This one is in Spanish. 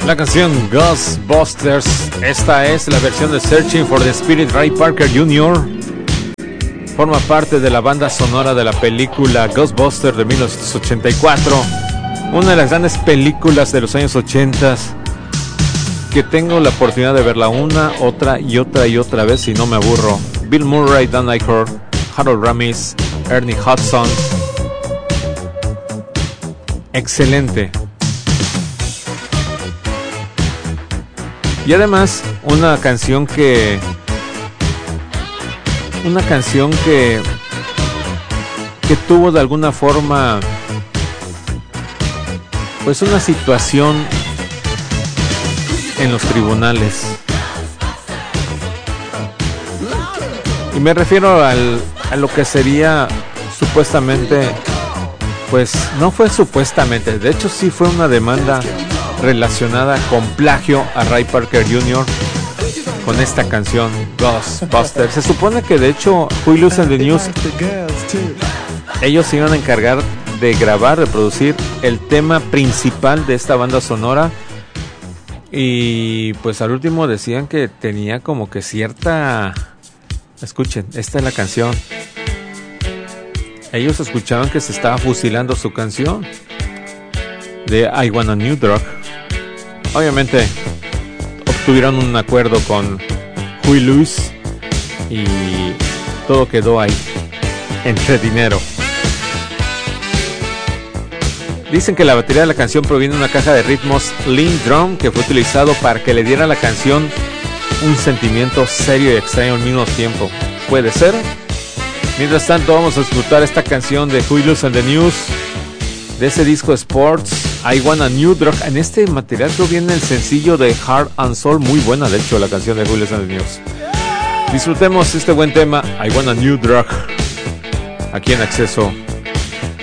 La canción Ghostbusters. Esta es la versión de Searching for the Spirit. Ray Parker Jr. forma parte de la banda sonora de la película Ghostbusters de 1984. Una de las grandes películas de los años 80 que tengo la oportunidad de verla una, otra y otra vez y no me aburro. Bill Murray, Dan Aykroyd, Harold Ramis, Ernie Hudson. Excelente. Y además una canción que tuvo de alguna forma pues una situación en los tribunales. Y me refiero a lo que sería supuestamente, pues no fue supuestamente, de hecho sí fue una demanda relacionada con plagio a Ray Parker Jr. con esta canción Ghostbusters. Se supone que de hecho Huey Lewis and the News, ellos se iban a encargar de grabar, de producir el tema principal de esta banda sonora, y pues al último decían que tenía como que cierta... Escuchen, esta es la canción. Ellos escuchaban que se estaba fusilando su canción de I Want a New Drug. Obviamente obtuvieron un acuerdo con Huey Lewis y todo quedó ahí entre dinero. Dicen que la batería de la canción proviene de una caja de ritmos Lean Drum que fue utilizado para que le diera a la canción un sentimiento serio y extraño al mismo tiempo. Puede ser. Mientras tanto vamos a disfrutar esta canción de Huey Lewis and the News, de ese disco Sports, I Want a New Drug. En este material creo viene el sencillo de Heart and Soul, muy buena de hecho la canción de Huey Lewis and the News. Disfrutemos este buen tema, I Want a New Drug, aquí en Acceso